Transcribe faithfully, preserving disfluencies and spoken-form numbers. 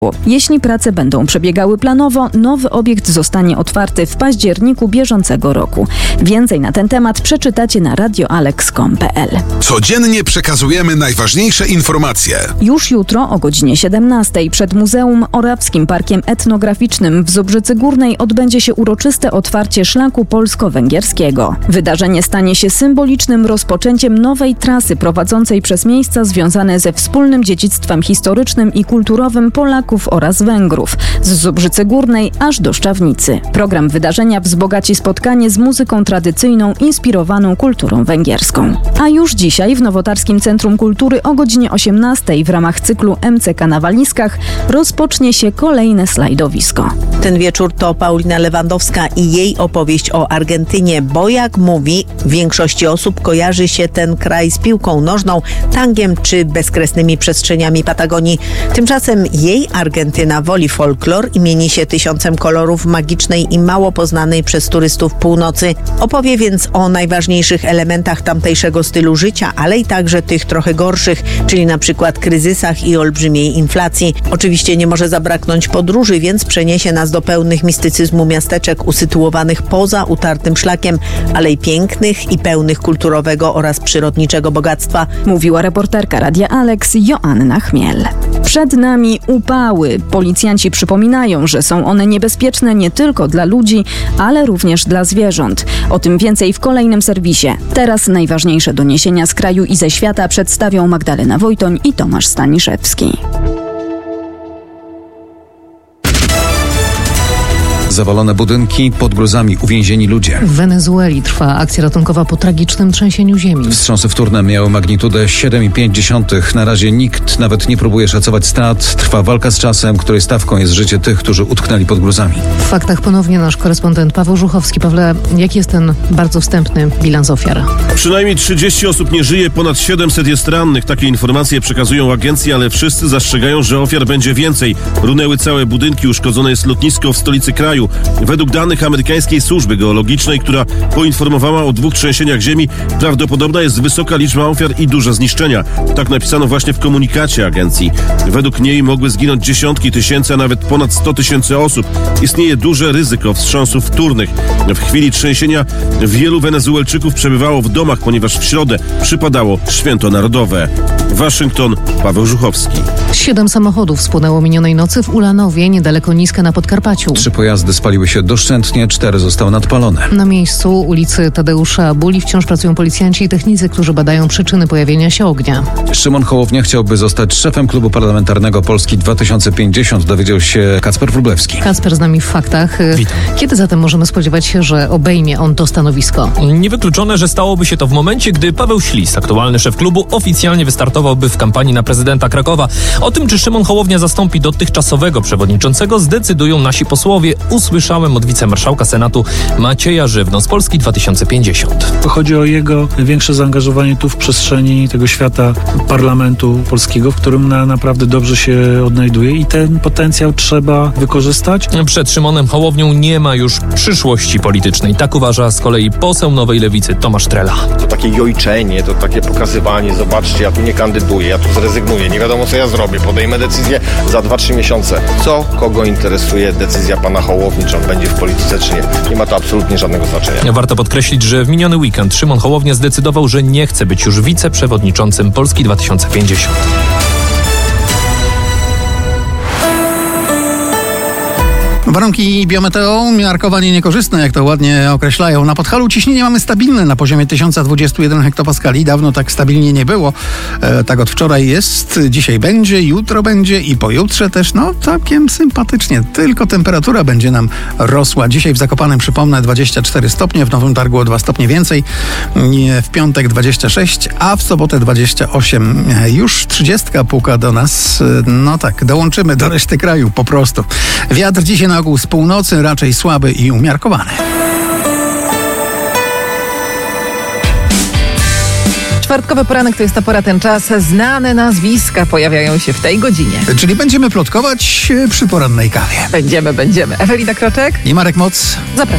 Jeśli prace będą przebiegały planowo, nowy obiekt zostanie otwarty w październiku bieżącego roku. Więcej na ten temat przeczytacie na radioalex kropka com kropka p l. Codziennie przekazujemy najważniejsze informacje. Już jutro o godzinie siedemnastej przed Muzeum Orawskim Parkiem Etnograficznym w Zubrzycy Górnej odbędzie się uroczyste otwarcie szlaku polsko-węgierskiego. Wydarzenie stanie się symbolicznym rozpoczęciem nowej trasy prowadzącej przez miejsca związane ze wspólnym dziedzictwem historycznym i kulturowym Polaków oraz Węgrów, z Zubrzycy Górnej aż do Szczawnicy. Program wydarzenia wzbogaci spotkanie z muzyką tradycyjną inspirowaną kulturą węgierską. A już dzisiaj w Nowotarskim Centrum Kultury o godzinie osiemnastej w ramach cyklu M C K na walizkach rozpocznie się kolejne slajdowisko. Ten wieczór to Paulina Lewandowska i jej opowieść o Argentynie, bo jak mówi, większości osób kojarzy się ten kraj z piłką nożną, tangiem czy bezkresnymi przestrzeniami Patagonii. Tymczasem jej Argentyna woli folklor i mieni się tysiącem kolorów magicznej i mało poznanej przez turystów północy. Opowie więc o najważniejszych elementach tamtejszego stylu życia, ale i także tych trochę gorszych, czyli na przykład kryzysach i olbrzymiej inflacji. Oczywiście nie może zabraknąć podróży, więc przeniesie nas do pełnych mistycyzmu miasteczek usytuowanych poza utartym szlakiem, ale i pięknych i pełnych kulturowego oraz przyrodniczego bogactwa. Mówiła reporterka Radia Alex Joanna Chmiel. Przed nami upały. Policjanci przypominają, że są one niebezpieczne nie tylko dla ludzi, ale również dla zwierząt. O tym więcej w kolejnym serwisie. Teraz najważniejsze doniesienia z kraju i ze świata przedstawią Magdalena Wojtoń i Tomasz Staniszewski. Zawalone budynki, pod gruzami uwięzieni ludzie. W Wenezueli trwa akcja ratunkowa po tragicznym trzęsieniu ziemi. Wstrząsy wtórne miały magnitudę siedem przecinek pięć. Na razie nikt nawet nie próbuje szacować strat. Trwa walka z czasem, której stawką jest życie tych, którzy utknęli pod gruzami. W faktach ponownie nasz korespondent Paweł Żuchowski. Pawle, jaki jest ten bardzo wstępny bilans ofiar? Przynajmniej trzydzieści osób nie żyje, ponad siedemset jest rannych. Takie informacje przekazują agencje, ale wszyscy zastrzegają, że ofiar będzie więcej. Runęły całe budynki, uszkodzone jest lotnisko w stolicy kraju. Według danych amerykańskiej służby geologicznej, która poinformowała o dwóch trzęsieniach ziemi, prawdopodobna jest wysoka liczba ofiar i duże zniszczenia. Tak napisano właśnie w komunikacie agencji. Według niej mogły zginąć dziesiątki tysięcy, a nawet ponad sto tysięcy osób. Istnieje duże ryzyko wstrząsów wtórnych. W chwili trzęsienia wielu Wenezuelczyków przebywało w domach, ponieważ w środę przypadało święto narodowe. Waszyngton, Paweł Żuchowski. Siedem samochodów spłonęło minionej nocy w Ulanowie, niedaleko Niska na Podkarpaciu. Trzy pojazdy spaliły się doszczętnie, cztery zostały nadpalone. Na miejscu ulicy Tadeusza Buli wciąż pracują policjanci i technicy, którzy badają przyczyny pojawienia się ognia. Szymon Hołownia chciałby zostać szefem klubu parlamentarnego Polski dwa tysiące pięćdziesiąt, dowiedział się Kacper Wróblewski. Kacper z nami w faktach. Witam. Kiedy zatem możemy spodziewać się, że obejmie on to stanowisko? Niewykluczone, że stałoby się to w momencie, gdy Paweł Ślis, aktualny szef klubu, oficjalnie wystartowałby w kampanii na prezydenta Krakowa. O tym, czy Szymon Hołownia zastąpi dotychczasowego przewodniczącego, zdecydują nasi posłowie. Usłyszałem od wicemarszałka Senatu Macieja Żywno z Polski dwa tysiące pięćdziesiąt. Chodzi o jego większe zaangażowanie tu w przestrzeni tego świata parlamentu polskiego, w którym na, naprawdę dobrze się odnajduje i ten potencjał trzeba wykorzystać. Przed Szymonem Hołownią nie ma już przyszłości politycznej. Tak uważa z kolei poseł Nowej Lewicy Tomasz Trela. To takie jojczenie, to takie pokazywanie, zobaczcie, ja tu nie kandyduję, ja tu zrezygnuję, nie wiadomo co ja zrobię, podejmę decyzję za dwa trzy miesiące. Co kogo interesuje decyzja pana Hołowni, czy on będzie w polityce, czy nie. Nie ma to absolutnie żadnego znaczenia. Warto podkreślić, że w miniony weekend Szymon Hołownia zdecydował, że nie chce być już wiceprzewodniczącym Polski dwa tysiące pięćdziesiąt. Warunki biometeo, umiarkowanie niekorzystne, jak to ładnie określają. Na Podhalu ciśnienie mamy stabilne na poziomie tysiąc dwadzieścia jeden hektopaskali. Dawno tak stabilnie nie było. E, tak od wczoraj jest, dzisiaj będzie, jutro będzie i pojutrze też. No całkiem sympatycznie. Tylko temperatura będzie nam rosła. Dzisiaj w Zakopanem, przypomnę, dwadzieścia cztery stopnie, w Nowym Targu o dwa stopnie więcej. W piątek dwadzieścia sześć, a w sobotę dwadzieścia osiem. Już trzydziestka puka do nas. No tak, dołączymy do reszty kraju po prostu. Wiatr dzisiaj na ogół z północy, raczej słaby i umiarkowany. Czwartkowy poranek to jest ta pora, ten czas. Znane nazwiska pojawiają się w tej godzinie. Czyli będziemy plotkować przy porannej kawie. Będziemy, będziemy. Ewelina Kroczek i Marek Moc. Zapraszam.